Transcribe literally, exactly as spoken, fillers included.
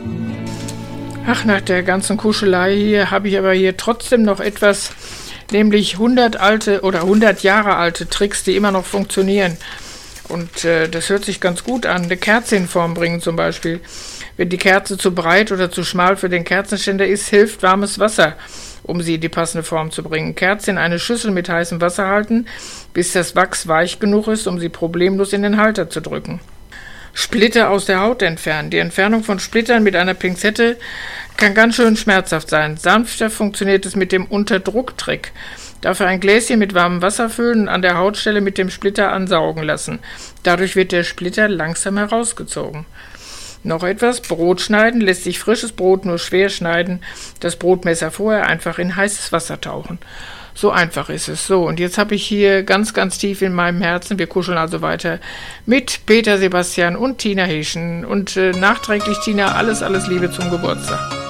Ach, nach der ganzen Kuschelei hier habe ich aber hier trotzdem noch etwas, nämlich hundert alte oder hundert Jahre alte Tricks, die immer noch funktionieren. Und äh, das hört sich ganz gut an. Eine Kerze in Form bringen zum Beispiel. Wenn die Kerze zu breit oder zu schmal für den Kerzenständer ist, hilft warmes Wasser, um sie in die passende Form zu bringen. Kerze in eine Schüssel mit heißem Wasser halten, bis das Wachs weich genug ist, um sie problemlos in den Halter zu drücken. Splitter aus der Haut entfernen. Die Entfernung von Splittern mit einer Pinzette kann ganz schön schmerzhaft sein. Sanfter funktioniert es mit dem Unterdrucktrick. Dafür ein Gläschen mit warmem Wasser füllen und an der Hautstelle mit dem Splitter ansaugen lassen. Dadurch wird der Splitter langsam herausgezogen. Noch etwas, Brot schneiden, lässt sich frisches Brot nur schwer schneiden. Das Brotmesser vorher einfach in heißes Wasser tauchen. So einfach ist es. So, und jetzt habe ich hier ganz, ganz tief in meinem Herzen, wir kuscheln also weiter, mit Peter Sebastian und Tina Heschen. Und äh, nachträglich, Tina, alles, alles Liebe zum Geburtstag.